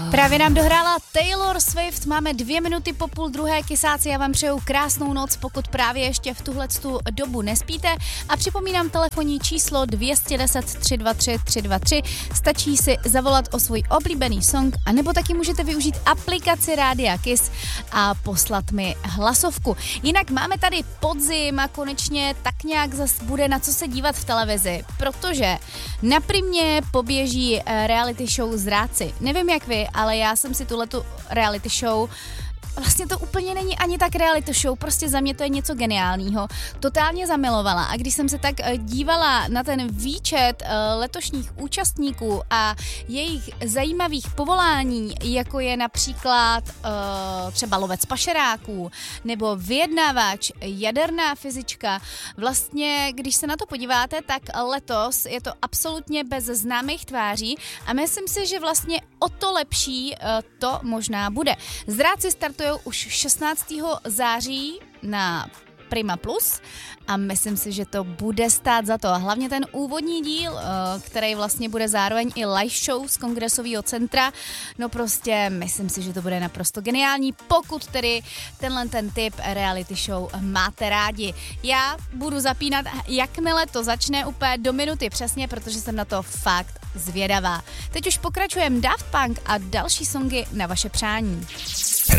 Právě nám dohrála Taylor Swift, máme 2 minuty po 12:30, kysáci, já vám přeju krásnou noc, pokud právě ještě v tuhletu dobu nespíte a připomínám telefonní číslo 210 323 323, stačí si zavolat o svůj oblíbený song, anebo taky můžete využít aplikaci Rádia Kiss a poslat mi hlasovku. Jinak máme tady podzim a konečně tak nějak zas bude na co se dívat v televizi, protože na Primě poběží reality show Zrádci. Nevím jak vy, ale já jsem si tuhletu reality show, vlastně to úplně není ani tak reality show, prostě za mě to je něco geniálního, totálně zamilovala a když jsem se tak dívala na ten výčet letošních účastníků a jejich zajímavých povolání, jako je například třeba lovec pašeráků nebo vyjednávač, jaderná fyzička, vlastně když se na to podíváte, tak letos je to absolutně bez známých tváří a myslím si, že vlastně o to lepší to možná bude. Zrádci startují už 16. září na Prima Plus a myslím si, že to bude stát za to. A hlavně ten úvodní díl, který vlastně bude zároveň i live show z Kongresového centra, no prostě myslím si, že to bude naprosto geniální, pokud tedy ten typ reality show máte rádi. Já budu zapínat, jakmile to začne úplně do minuty přesně, protože jsem na to fakt zvědavá. Teď už pokračujeme Daft Punk a další songy na vaše přání.